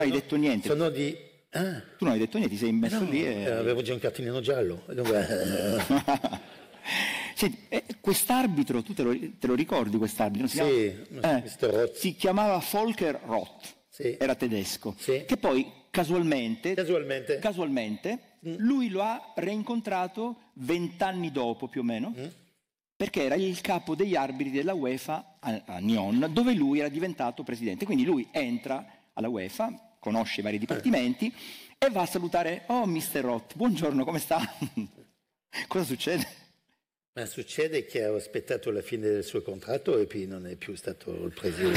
hai detto niente. Sono di... Ah. Tu non hai detto niente, ti sei messo lì e... Avevo già un cartellino giallo. Senti, quest'arbitro, tu te lo ricordi quest'arbitro? Sì, Mr. Roth. Si chiamava Volker Roth, sì. Era tedesco, sì. Che poi casualmente Mm. lui lo ha reincontrato 20 anni dopo più o meno, perché era il capo degli arbitri della UEFA a Nyon, dove lui era diventato presidente. Quindi lui entra alla UEFA, conosce i vari dipartimenti e va a salutare, oh Mr. Roth, buongiorno, come sta? Cosa succede? Ma succede che ho aspettato la fine del suo contratto e poi non è più stato il presidente.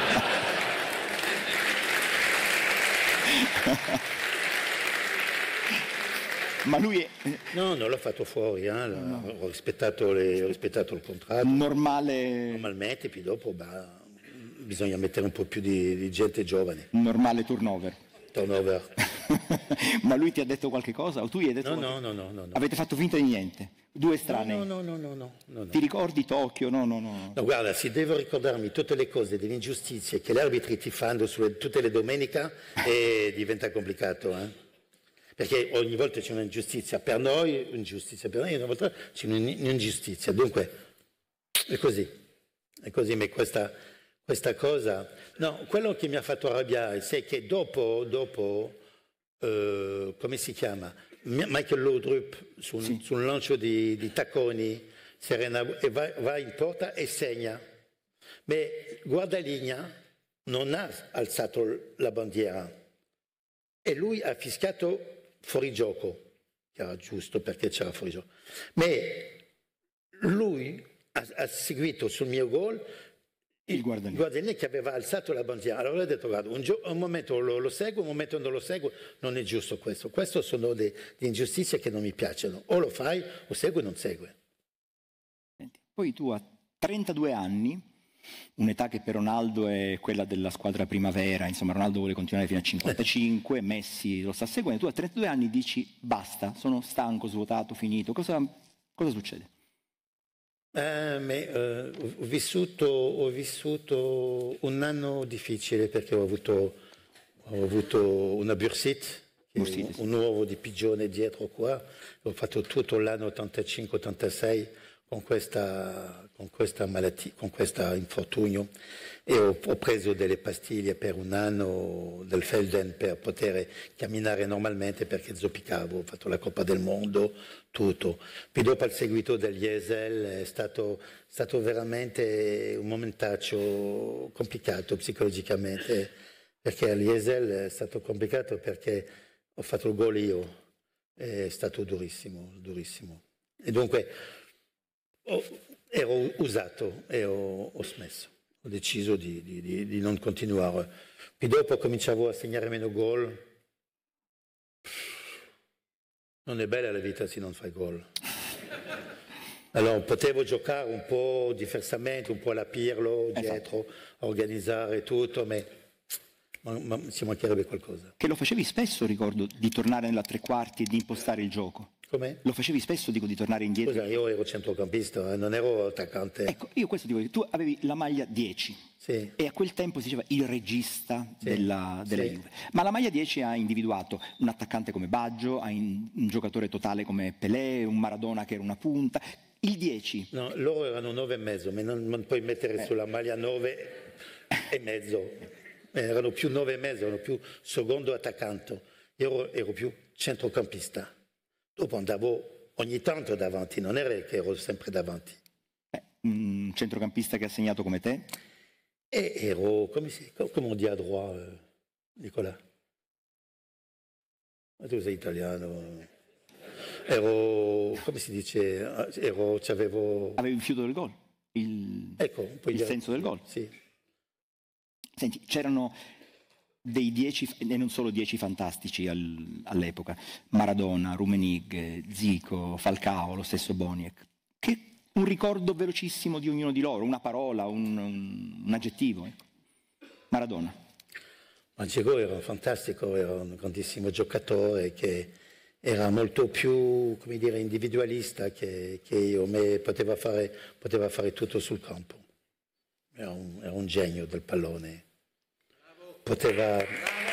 Ma lui è... No, non l'ho fatto fuori, no. Ho rispettato il contratto. Normalmente, poi dopo bisogna mettere un po' più di gente giovane. Normale turnover. Ma lui ti ha detto qualche cosa? O tu gli hai detto No. Avete fatto finta di niente? Due estranei? No. Ti ricordi Tokyo? No. No, guarda, se devo ricordarmi tutte le cose delle ingiustizie che gli arbitri ti fanno tutte le domeniche diventa complicato, Perché ogni volta c'è un'ingiustizia per noi, una volta c'è un'ingiustizia. Dunque, è così, ma questa cosa... No, quello che mi ha fatto arrabbiare è che dopo come si chiama? Michael Laudrup, sul lancio di tacconi, va in porta e segna. Ma Guardaligna non ha alzato la bandiera e lui ha fischiato fuori gioco, che era giusto perché c'era fuori gioco. Ma lui ha seguito sul mio gol il Guardaligna che aveva alzato la bandiera. Allora ho detto, guarda, un momento lo seguo, un momento non lo seguo, non è giusto questo. Queste sono le ingiustizie che non mi piacciono. O lo fai o segue o non segue. Poi tu a 32 anni, un'età che per Ronaldo è quella della squadra primavera, insomma Ronaldo vuole continuare fino a 55, Messi lo sta seguendo, tu a 32 anni dici basta, sono stanco, svuotato, finito. Cosa succede? Ho vissuto un anno difficile perché ho avuto una bursite, un uovo di pigione dietro qua, ho fatto tutto l'anno 85-86 con questa malattia, con questo infortunio e ho preso delle pastiglie per un anno del Felden per poter camminare normalmente perché zoppicavo, ho fatto la Coppa del Mondo, tutto. Poi dopo il seguito degli Esel è stato veramente un momentaccio complicato psicologicamente perché agli Esel è stato complicato perché ho fatto il gol io, è stato durissimo. E dunque ero usato e ho smesso, ho deciso di non continuare. Poi dopo cominciavo a segnare meno gol. Non è bella la vita se non fai gol. Allora potevo giocare un po' diversamente, un po' alla Pirlo, dietro, organizzare tutto, ma ci mancherebbe qualcosa. Che lo facevi spesso, ricordo, di tornare nella tre quarti e di impostare il gioco. Come? Lo facevi spesso, dico, di tornare indietro? Scusa, io ero centrocampista, non ero attaccante. Ecco, io questo dico, tu avevi la maglia 10 e a quel tempo si diceva il regista della Juve. Ma la maglia 10 ha individuato un attaccante come Baggio, ha un giocatore totale come Pelé, un Maradona che era una punta. Il 10? No, loro erano 9,5, ma non puoi mettere sulla maglia 9,5. Erano più 9,5, erano più secondo attaccante. Io ero più centrocampista. Dopo andavo ogni tanto davanti, non era che ero sempre davanti. Un centrocampista che ha segnato come te? E ero, come on dit à droite, Nicolas? Ma tu sei italiano. Ero, come si dice, c'avevo... Avevi il fiuto del gol? Il senso del gol? Sì. Senti, c'erano dei 10, e non solo 10 fantastici all'epoca, Maradona, Rummenigge, Zico, Falcao, lo stesso Boniek. Un ricordo velocissimo di ognuno di loro, una parola, un aggettivo. Maradona. Zico era fantastico, era un grandissimo giocatore che era molto più, come dire, individualista che io, ma poteva fare tutto sul campo. Era un genio del pallone. Poteva...